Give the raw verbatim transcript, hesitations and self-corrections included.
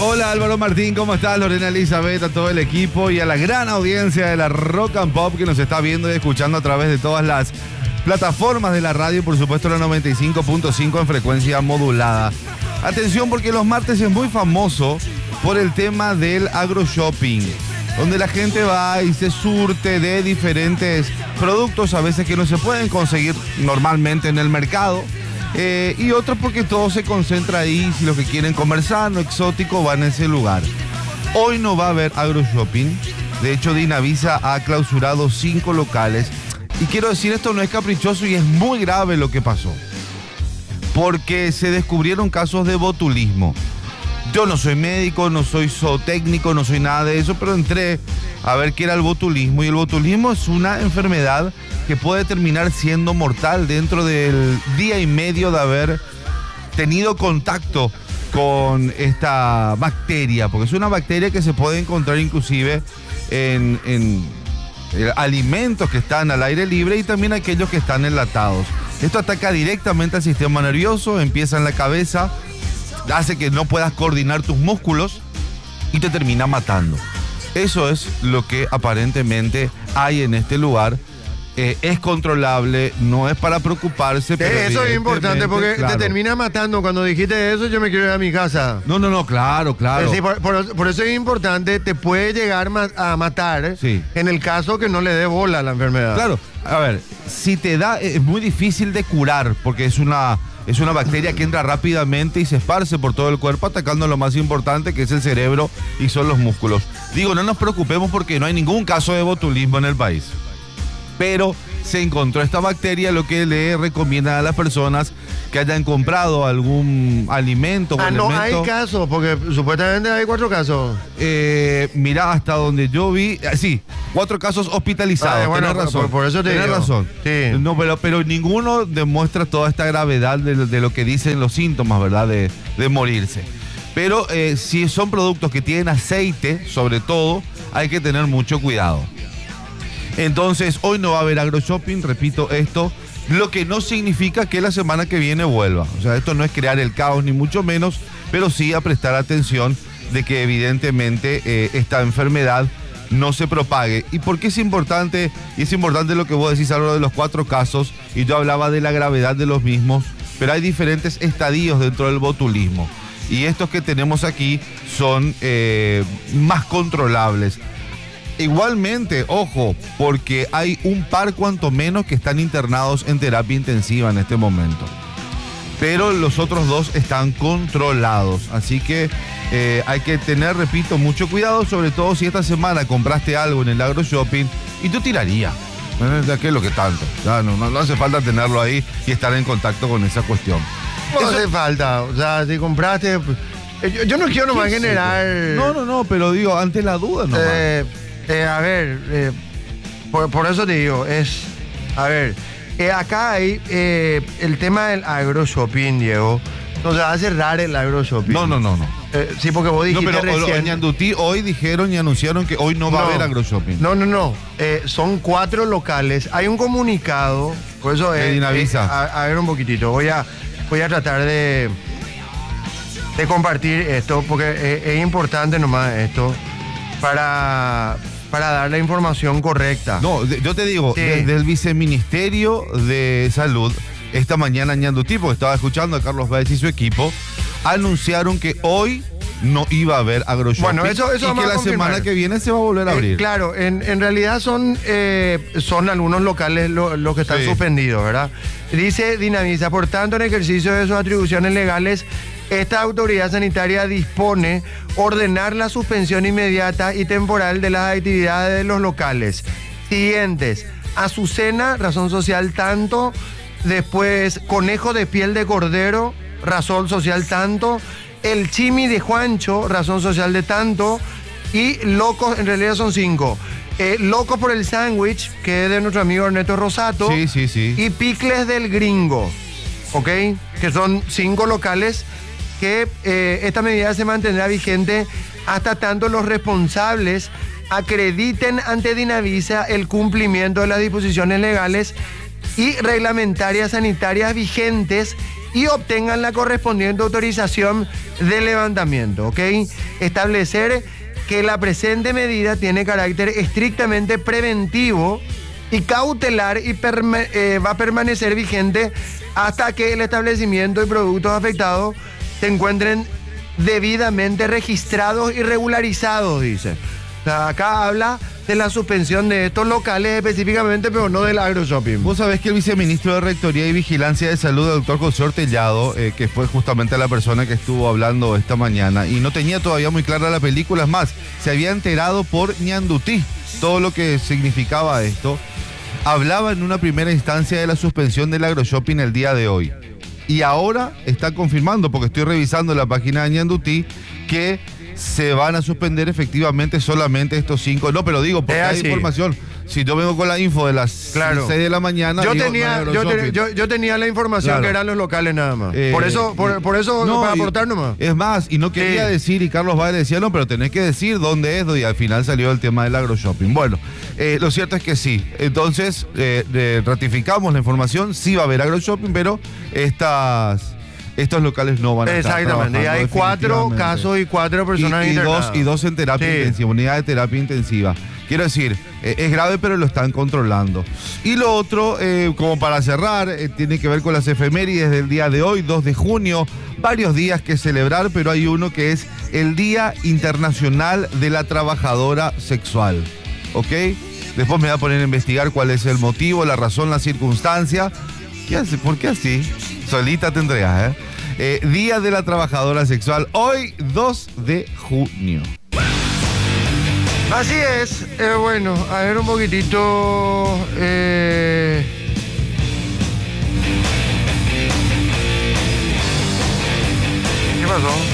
Hola Álvaro Martín, ¿cómo estás? Lorena Elizabeth, a todo el equipo y a la gran audiencia de la Rock and Pop que nos está viendo y escuchando a través de todas las plataformas de la radio y por supuesto la noventa y cinco punto cinco en frecuencia modulada. Atención porque los martes es muy famoso por el tema del agroshopping, donde la gente va y se surte de diferentes productos, a veces que no se pueden conseguir normalmente en el mercado, eh, y otros porque todo se concentra ahí, si los que quieren comer sano, exótico, van a ese lugar. Hoy no va a haber agroshopping, de hecho Dinavisa ha clausurado cinco locales, y quiero decir, esto no es caprichoso y es muy grave lo que pasó, porque se descubrieron casos de botulismo. Yo no soy médico, no soy zootécnico, no soy nada de eso, pero entré a ver qué era el botulismo. Y el botulismo es una enfermedad que puede terminar siendo mortal dentro del día y medio de haber tenido contacto con esta bacteria, porque es una bacteria que se puede encontrar inclusive en, en alimentos que están al aire libre y también aquellos que están enlatados. Esto ataca directamente al sistema nervioso, empieza en la cabeza, hace que no puedas coordinar tus músculos y te termina matando. Eso es lo que aparentemente hay en este lugar. Eh, es controlable, no es para preocuparse. Pero eso es importante porque claro, te termina matando. Cuando dijiste eso, yo me quiero ir a mi casa. No, no, no, claro, claro. Sí, por, por, por eso es importante, te puede llegar a matar, sí, en el caso que no le dé bola a la enfermedad. Claro, a ver, si te da, es muy difícil de curar porque es una... Es una bacteria que entra rápidamente y se esparce por todo el cuerpo, atacando lo más importante, que es el cerebro y son los músculos. Digo, no nos preocupemos porque no hay ningún caso de botulismo en el país. Pero se encontró esta bacteria, lo que le recomiendan a las personas que hayan comprado algún alimento. Ah, no hay casos, porque supuestamente hay cuatro casos. Eh, mira, hasta donde yo vi, sí, cuatro casos hospitalizados. Ah, bueno, tenés razón. Por, por eso te tenés digo. razón. Sí. No, pero, pero ninguno demuestra toda esta gravedad de, de lo que dicen los síntomas, ¿verdad? De, de morirse. Pero eh, si son productos que tienen aceite, sobre todo, hay que tener mucho cuidado. Entonces, hoy no va a haber agroshopping, repito esto, lo que no significa que la semana que viene vuelva. O sea, esto no es crear el caos, ni mucho menos, pero sí a prestar atención de que evidentemente eh, esta enfermedad no se propague. ¿Y por qué es importante? Y es importante lo que vos decís, Álvaro, de los cuatro casos, y yo hablaba de la gravedad de los mismos, pero hay diferentes estadios dentro del botulismo. Y estos que tenemos aquí son eh, más controlables. Igualmente, ojo, porque hay un par cuanto menos que están internados en terapia intensiva en este momento. Pero los otros dos están controlados. Así que eh, hay que tener, repito, mucho cuidado, sobre todo si esta semana compraste algo en el agroshopping y tú tirarías. ¿Qué es lo que tanto? Ya, no, no, no hace falta tenerlo ahí y estar en contacto con esa cuestión. No Eso... hace falta. O sea, si compraste... Yo, yo no quiero nomás generar... No, no, no, pero digo, ante la duda nomás. Eh... Eh, a ver, eh, por, por eso te digo, es, a ver, eh, acá hay eh, el tema del agroshopping, Diego. No se va a cerrar el agroshopping. No, no, no, no. Eh, sí, porque vos dijiste no, pero recién... en Ñandutí hoy dijeron y anunciaron que hoy no va no, a haber agroshopping. No, no, no. Eh, son cuatro locales. Hay un comunicado, por eso es... Eh, a, a ver un poquitito, voy a, voy a tratar de, de compartir esto, porque es, es importante nomás esto, para... para dar la información correcta. No, de, yo te digo, sí, desde el Viceministerio de Salud, esta mañana en Ñandutí, porque estaba escuchando a Carlos Báez y su equipo, anunciaron que hoy no iba a haber agroshopping. Bueno, eso, eso y que la semana que viene se va a volver a abrir. Eh, claro, en, en realidad son, eh, son algunos locales los lo que están sí. suspendidos, ¿verdad? Dice Dinavisa, por tanto, en ejercicio de sus atribuciones legales, esta autoridad sanitaria dispone ordenar la suspensión inmediata y temporal de las actividades de los locales siguientes: Azucena, razón social tanto; después Conejo de Piel de Cordero, razón social tanto; El Chimi de Juancho, razón social de tanto; y Locos, en realidad son cinco. Eh, Locos por el Sándwich, que es de nuestro amigo Ernesto Rosato. Sí, sí, sí. Y Picles del Gringo, ¿ok? Que son cinco locales que eh, esta medida se mantendrá vigente hasta tanto los responsables acrediten ante Dinavisa el cumplimiento de las disposiciones legales y reglamentarias sanitarias vigentes y obtengan la correspondiente autorización de levantamiento, ¿ok? Establecer que la presente medida tiene carácter estrictamente preventivo y cautelar y eh, va a permanecer vigente hasta que el establecimiento y productos afectados se encuentren debidamente registrados y regularizados, dice. O sea, acá habla de la suspensión de estos locales específicamente, pero no del agroshopping. Vos sabés que el viceministro de Rectoría y Vigilancia de Salud, el doctor José Ortellado, eh, que fue justamente la persona que estuvo hablando esta mañana, y no tenía todavía muy clara la película, es más, se había enterado por Ñandutí todo lo que significaba esto. Hablaba en una primera instancia de la suspensión del agroshopping el día de hoy. Y ahora está confirmando, porque estoy revisando la página de Ñandutí, que se van a suspender efectivamente solamente estos cinco. No, pero digo, porque hay información. Si yo vengo con la info de las claro. seis de la mañana... Yo, digo, tenía, no yo, ten, yo, yo tenía la información claro. que eran los locales nada más. Eh, por eso, por, por eso no, para aportar nomás. Es más, y no quería sí. decir, y Carlos Valle decía, no, pero tenés que decir dónde es, y al final salió el tema del agroshopping. Bueno, eh, lo cierto es que sí. Entonces, eh, eh, ratificamos la información, sí va a haber agroshopping, pero estas... estos locales no van a estar Exactamente, y hay cuatro casos y cuatro personas y, y internadas. Dos, y dos en terapia sí. intensiva, unidad de terapia intensiva. Quiero decir, eh, es grave, pero lo están controlando. Y lo otro, eh, como para cerrar, eh, tiene que ver con las efemérides del día de hoy, dos de junio. Varios días que celebrar, pero hay uno que es el Día Internacional de la Trabajadora Sexual. ¿Ok? Después me voy a poner a investigar cuál es el motivo, la razón, la circunstancia. ¿Qué hace? ¿Por qué así? Solita te entregas, ¿eh? ¿eh? Día de la Trabajadora Sexual, hoy dos de junio. Así es. Eh, bueno, a ver un poquitito... Eh... ¿Qué pasó?